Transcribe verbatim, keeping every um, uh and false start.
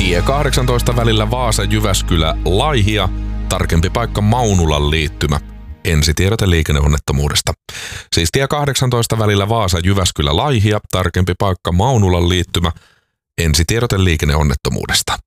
Tie kahdeksantoista välillä Vaasa-Jyväskylä-Laihia, tarkempi paikka Maunulan liittymä. Ensitiedote liikenneonnettomuudesta. Siis tie kahdeksantoista välillä Vaasa-Jyväskylä-Laihia, tarkempi paikka Maunulan liittymä. Ensitiedote liikenneonnettomuudesta.